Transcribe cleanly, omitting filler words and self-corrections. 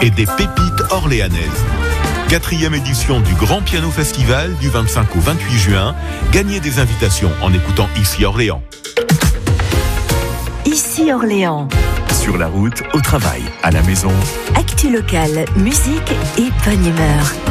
et des pépites orléanaises. 4e édition du Grand Piano Festival du 25 au 28 juin. Gagnez des invitations en écoutant Ici Orléans. Ici Orléans. Sur la route, au travail, à la maison. Actu locale, musique et bonne humeur.